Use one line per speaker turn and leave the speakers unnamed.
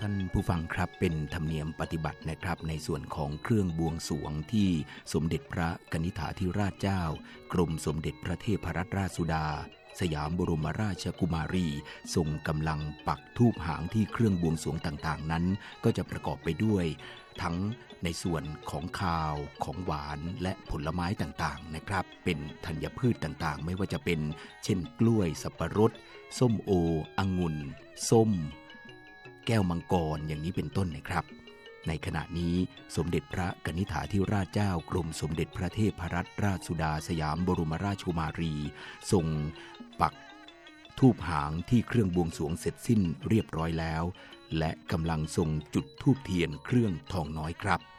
านผู้ฟังครับเป็นธรรมเนียมปฏิบัตินะครับในส่วนของเครื่องบวงสรวงที่สมเด็จพระกนิษฐาธิราชเจ้ากรมสมเด็จพระเทพรัตนราชสุดาสยามบรมราชกุมารีทรงกำลังปักธูปหางที่เครื่องบวงสรวงต่างๆนั้นก็จะประกอบไปด้วยทั้งในส่วนของคาวของหวานและผลไม้ต่างๆนะครับเป็นธัญพืชต่างๆไม่ว่าจะเป็นเช่นกล้วยสับปะรดส้มโอองุ่นส้มแก้วมังกรอย่างนี้เป็นต้นนะครับในขณะนี้สมเด็จพระกนิษฐาธิราชเจ้ากรมสมเด็จพระเทพรัตนราชสุดาสยามบรมราชกุมารีทรงปักธูปหางที่เครื่องบวงสรวงเสร็จสิ้นเรียบร้อยแล้วและกำลังทรงจุดธูปเทียนเครื่องทองน้อยครับ